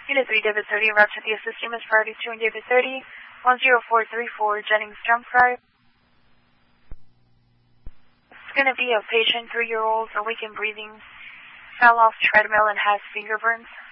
Unit 3, David 30, route to the assistant is priority 2 and David 30, 10434, Jennings Jump-Fry. It's going to be a patient, 3-year-old, awakened breathing, fell off treadmill and has finger burns.